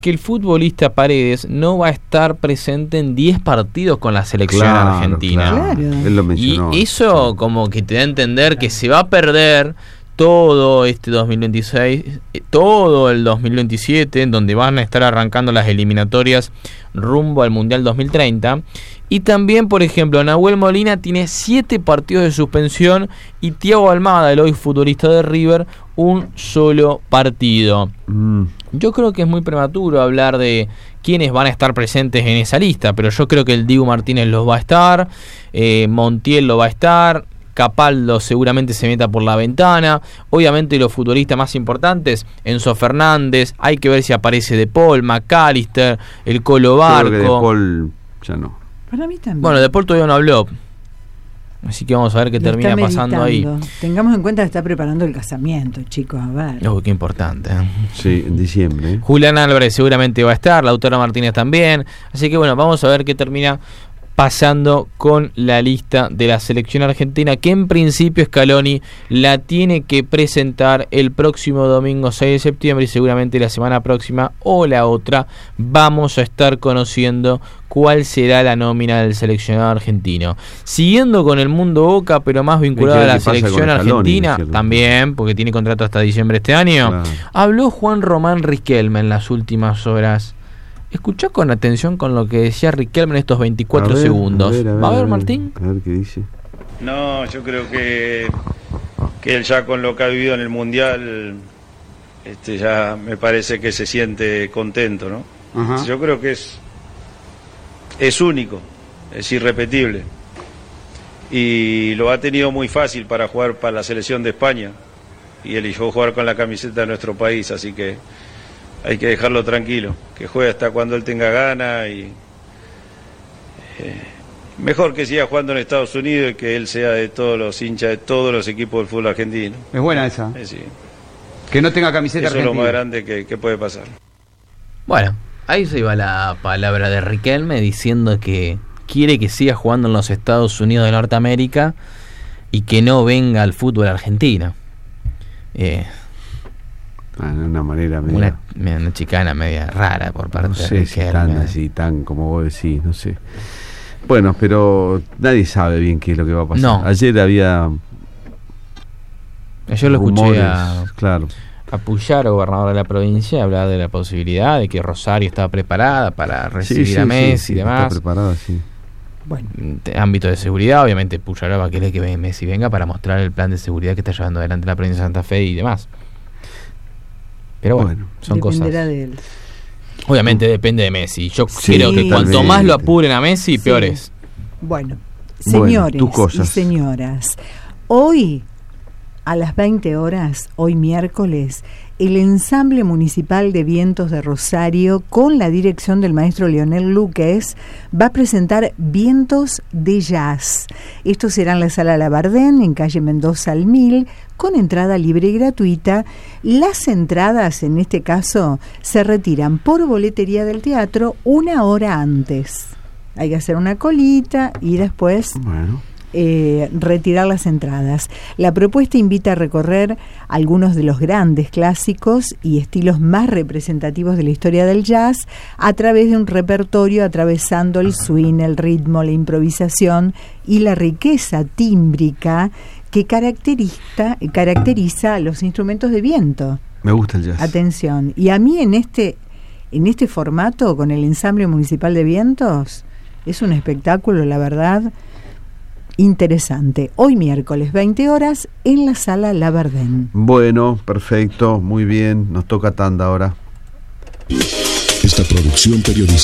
que el futbolista Paredes no va a estar presente en 10 partidos con la selección argentina. Claro. Él lo mencionó. Y eso como que te da a entender que se va a perder todo este 2026, todo el 2027, en donde van a estar arrancando las eliminatorias rumbo al Mundial 2030. Y también, por ejemplo, Nahuel Molina tiene 7 partidos de suspensión y Thiago Almada, el hoy futbolista de River, un solo partido. Yo creo que es muy prematuro hablar de quiénes van a estar presentes en esa lista, pero yo creo que el Dibu Martínez los va a estar, Montiel lo va a estar, Capaldo seguramente se meta por la ventana. Obviamente los futbolistas más importantes, Enzo Fernández, hay que ver si aparece De Paul, McAllister, el Colo Barco. Creo que De Paul ya no. Para mí también. Bueno, De Paul todavía no habló, así que vamos a ver qué termina pasando ahí. Tengamos en cuenta que está preparando el casamiento, chicos, a ver. Qué importante. Sí, en diciembre. Julián Álvarez seguramente va a estar, Lautaro Martínez también. Así que bueno, vamos a ver qué termina pasando con la lista de la selección argentina, que en principio Scaloni la tiene que presentar el próximo domingo 6 de septiembre y seguramente la semana próxima o la otra vamos a estar conociendo cuál será la nómina del seleccionado argentino. Siguiendo con el mundo Boca, pero más vinculado a la selección argentina, también, porque tiene contrato hasta diciembre de este año, claro. Habló Juan Román Riquelme en las últimas horas. Escuchá con atención con lo que decía Riquelme en estos 24 segundos. ¿Va a ver, Martín? A ver qué dice. No, yo creo que él ya con lo que ha vivido en el Mundial, ya me parece que se siente contento, ¿no? Ajá. Yo creo que es único, es irrepetible. Y lo ha tenido muy fácil para jugar para la selección de España. Y eligió jugar con la camiseta de nuestro país, así que hay que dejarlo tranquilo, que juegue hasta cuando él tenga ganas y mejor que siga jugando en Estados Unidos y que él sea de todos los hinchas de todos los equipos del fútbol argentino. Es buena esa. Sí. Que no tenga camiseta eso argentina. Es lo más grande que puede pasar. Bueno, ahí se iba la palabra de Riquelme diciendo que quiere que siga jugando en los Estados Unidos de Norteamérica y que no venga al fútbol argentino. De una manera media... Una chicana media rara por parte de Riquelme. Si tan así, tan como vos decís, no sé. Bueno, pero nadie sabe bien qué es lo que va a pasar. No. Ayer lo escuché claro. a Puyaro, gobernador de la provincia, hablar de la posibilidad de que Rosario estaba preparada para recibir a Messi y demás. Está preparada, sí. Bueno, ámbito de seguridad, obviamente Puyaro va a querer que Messi venga para mostrar el plan de seguridad que está llevando adelante la provincia de Santa Fe y demás. Pero bueno, son cosas. De él. Obviamente depende de Messi. Yo creo que cuanto más lo apuren a Messi, peor es. Bueno, señores y señoras, hoy a las 20 horas, hoy miércoles, el Ensamble Municipal de Vientos de Rosario, con la dirección del maestro Leonel Luques, va a presentar Vientos de Jazz. Esto será en la Sala Labardén, en calle Mendoza al 1000, con entrada libre y gratuita. Las entradas, en este caso, se retiran por boletería del teatro 1 hora antes. Hay que hacer una colita y después... retirar las entradas. La propuesta invita a recorrer algunos de los grandes clásicos y estilos más representativos de la historia del jazz a través de un repertorio atravesando el swing, el ritmo, la improvisación y la riqueza tímbrica que caracteriza a los instrumentos de viento. Me gusta el jazz. Atención. Y a mí en este formato, con el Ensamble Municipal de Vientos, es un espectáculo, la verdad, interesante. Hoy miércoles 20 horas en la Sala Labardén. Bueno, perfecto, muy bien. Nos toca tanda ahora. Esta producción periodística